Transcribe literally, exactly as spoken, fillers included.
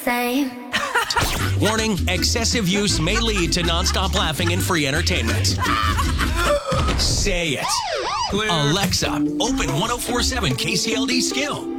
same. Warning, excessive use may lead to nonstop laughing and free entertainment. Say it. Clear. Alexa, open ten forty-seven K C L D skill.